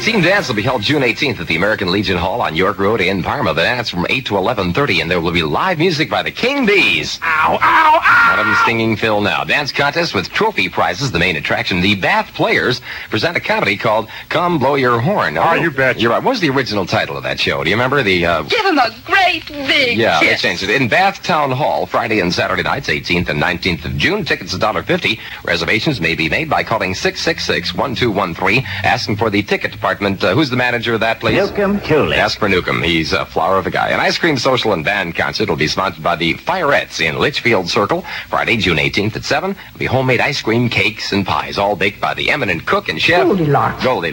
Team Dance will be held June 18th at the American Legion Hall on York Road in Parma. The dance from 8 to 11:30, and there will be live music by the King Bees. Ow, ow, ow! One of them stinging Phil now. Dance contest with trophy prizes, the main attraction. The Bath Players present a comedy called Come Blow Your Horn. Oh, you bet. You're right. What was the original title of that show? Do you remember the... Give him a great big Yeah, kiss. they changed it. In Bath Town Hall, Friday and Saturday nights, 18th and 19th of June. Tickets $1.50. Reservations may be made by calling 666-1213, asking for the ticket department. Who's the manager of that place? Newcomb Cooley. Ask for Newcomb. He's a flower of a guy. An ice cream social and band concert will be sponsored by the Fireettes in Litchfield Circle. Friday, June 18th at 7. It'll be homemade ice cream, cakes, and pies, all baked by the eminent cook and chef. Goldilocks.